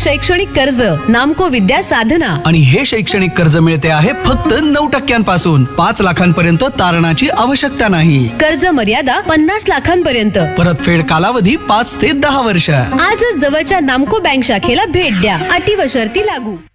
शैक्षणिक कर्ज नामको विद्या साधना. आणि हे शैक्षणिक कर्ज मिळते आहे फक्त 9% 5 लाखांपर्यंत तारणाची आवश्यकता नाही. कर्ज मर्यादा 50 लाखांपर्यंत. परतफेड कालावधी 5 ते 10 वर्ष. आजच जवळच्या नामको बँक शाखेला भेट द्या. अटी व शर्ती लागू.